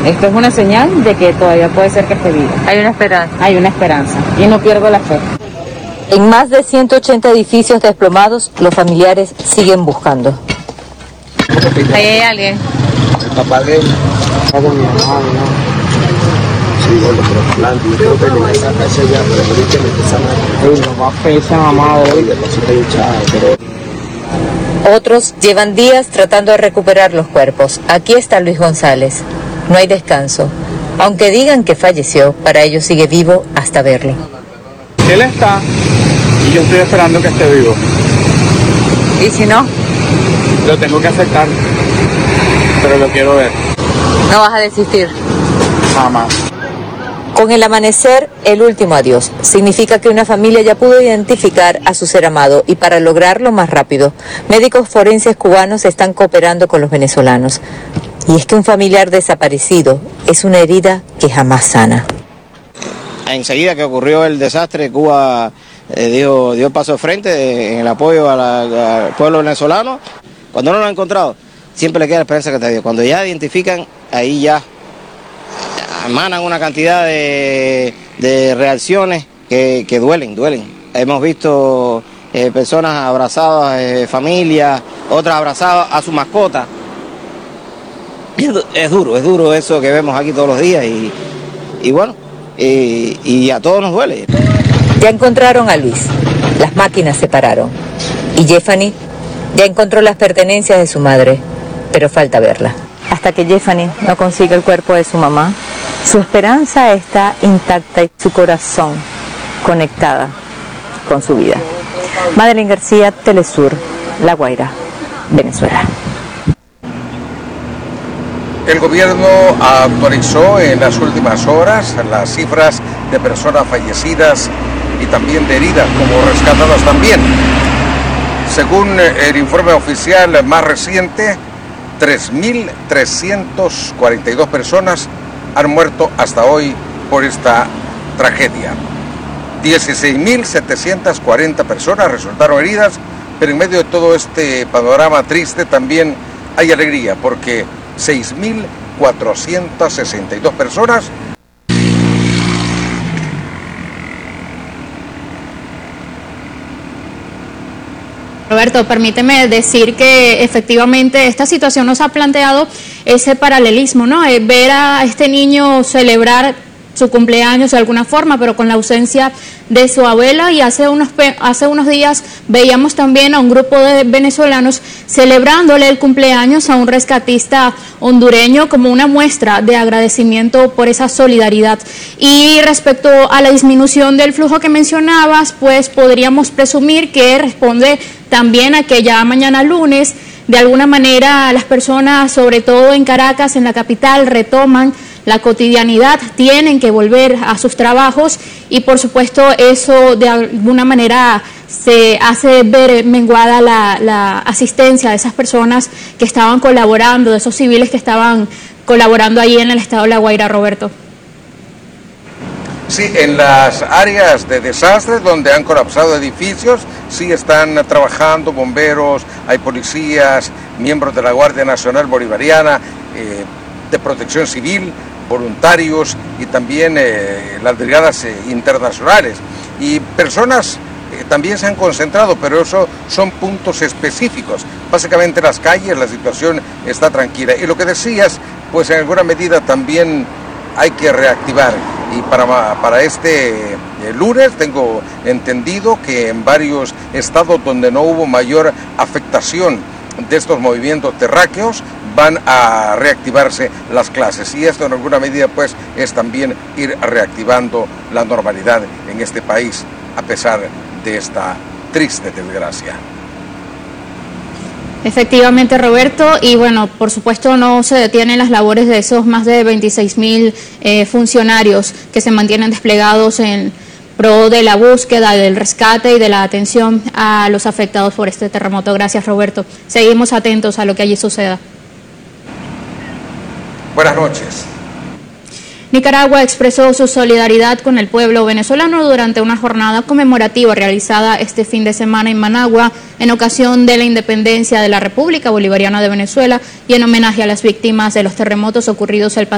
Esto es una señal de que todavía puede ser que esté vivo. Hay una esperanza. Hay una esperanza y no pierdo la fe. En más de 180 edificios desplomados, los familiares siguen buscando. Ahí hay alguien. El papá de él. Está con mi mamá, ¿no? Sí, bueno, pero hablando, yo creo que me saca ese ya, pero ahorita me está sanando. Ey, no va a fecha, mamá, hoy, de paso está hinchada, pero... Otros llevan días tratando de recuperar los cuerpos. Aquí está Luis González. No hay descanso. Aunque digan que falleció, para ellos sigue vivo hasta verlo. Él está y yo estoy esperando que esté vivo. ¿Y si no? Lo tengo que aceptar, pero lo quiero ver. No vas a desistir. Jamás. Con el amanecer, el último adiós. Significa que una familia ya pudo identificar a su ser amado y para lograrlo más rápido, médicos forenses cubanos están cooperando con los venezolanos. Y es que un familiar desaparecido es una herida que jamás sana. Enseguida que ocurrió el desastre, Cuba dio paso de frente en el apoyo al pueblo venezolano. Cuando no lo han encontrado, siempre le queda la esperanza que te dio. Cuando ya identifican, ahí ya emanan una cantidad de reacciones que duelen. Hemos visto personas abrazadas, familias, otras abrazadas a su mascota. Es duro eso que vemos aquí todos los días y bueno, y a todos nos duele. Ya encontraron a Luis, las máquinas se pararon. Y Jeffany ya encontró las pertenencias de su madre, pero falta verla. Hasta que Jeffany no consiga el cuerpo de su mamá, su esperanza está intacta y su corazón conectada con su vida. Madeline García, Telesur, La Guaira, Venezuela. El gobierno actualizó en las últimas horas las cifras de personas fallecidas y también de heridas, como rescatadas también. Según el informe oficial más reciente, 3.342 personas han muerto hasta hoy por esta tragedia. 16.740 personas resultaron heridas, pero en medio de todo este panorama triste también hay alegría, porque 6.462 personas Roberto, permíteme decir que efectivamente esta situación nos ha planteado ese paralelismo, ¿no? Ver a este niño celebrar su cumpleaños de alguna forma, pero con la ausencia de su abuela, y hace unos días veíamos también a un grupo de venezolanos celebrándole el cumpleaños a un rescatista hondureño como una muestra de agradecimiento por esa solidaridad. Y respecto a la disminución del flujo que mencionabas, pues podríamos presumir que responde también a que ya mañana lunes, de alguna manera, las personas, sobre todo en Caracas, en la capital, retoman la cotidianidad, tienen que volver a sus trabajos y por supuesto eso de alguna manera se hace ver menguada la asistencia de esas personas que estaban colaborando, de esos civiles que estaban colaborando ahí en el estado de La Guaira, Roberto. Sí, en las áreas de desastre donde han colapsado edificios, sí están trabajando bomberos, hay policías, miembros de la Guardia Nacional Bolivariana, de Protección Civil, voluntarios y también las brigadas internacionales. Y personas también se han concentrado, pero eso son puntos específicos. Básicamente en las calles la situación está tranquila. Y lo que decías, pues en alguna medida también hay que reactivar. Y para este lunes tengo entendido que en varios estados donde no hubo mayor afectación de estos movimientos terráqueos van a reactivarse las clases, y esto en alguna medida pues es también ir reactivando la normalidad en este país a pesar de esta triste desgracia. Efectivamente, Roberto, y bueno, por supuesto no se detienen las labores de esos más de 26.000 funcionarios que se mantienen desplegados en pro de la búsqueda, del rescate y de la atención a los afectados por este terremoto. Gracias, Roberto. Seguimos atentos a lo que allí suceda. Buenas noches. Nicaragua expresó su solidaridad con el pueblo venezolano durante una jornada conmemorativa realizada este fin de semana en Managua en ocasión de la independencia de la República Bolivariana de Venezuela y en homenaje a las víctimas de los terremotos ocurridos el pasado